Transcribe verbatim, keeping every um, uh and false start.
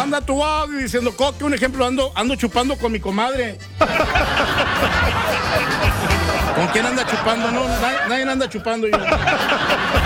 anda tu audio diciendo, Coque, un ejemplo, ando, ando chupando con mi comadre. ¿Con quién anda chupando? No, nadie, nadie anda chupando yo.